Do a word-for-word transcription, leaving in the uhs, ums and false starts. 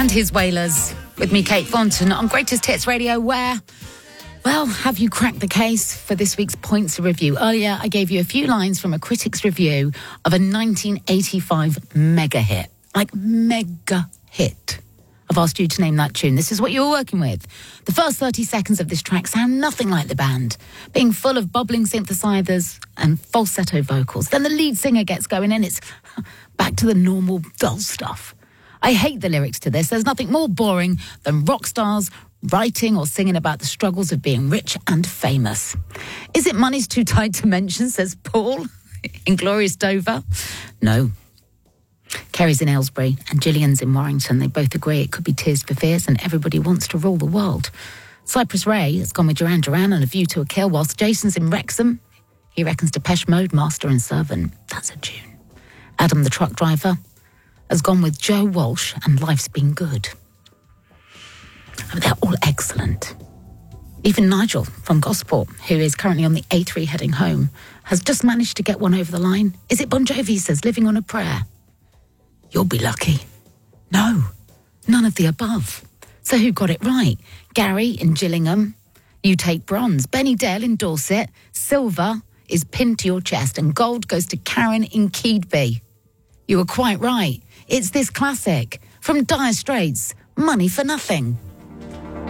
And his Wailers, with me, Kate Thornton, on Greatest Hits Radio, where, well, have you cracked the case for this week's Points of Review? Earlier, I gave you a few lines from a critic's review of a nineteen eighty-five mega hit. Like, mega hit. I've asked you to name that tune. This is what you're working with. The first thirty seconds of this track sound nothing like the band, being full of bubbling synthesizers and falsetto vocals. Then the lead singer gets going and it's back to the normal dull stuff. I hate the lyrics to this. There's nothing more boring than rock stars writing or singing about the struggles of being rich and famous. Is it money's too tight to mention, says Paul, Inglorious Dover? No. Kerry's in Aylesbury and Gillian's in Warrington. They both agree it could be Tears for Fears and Everybody Wants to Rule the World. Cypress Ray has gone with Duran Duran and A View to a Kill, whilst Jason's in Wrexham. He reckons Depeche Mode, Master and Servant. That's a tune. Adam the truck driver has gone with Joe Walsh and Life's Been Good. I mean, they're all excellent. Even Nigel from Gosport, who is currently on the A three heading home, has just managed to get one over the line. Is it Bon Jovi says, Living on a Prayer? You'll be lucky. No, none of the above. So who got it right? Gary in Gillingham, you take bronze. Benny Dale in Dorset, silver is pinned to your chest, and gold goes to Karen in Keedby. You were quite right. It's this classic from Dire Straits, Money for Nothing.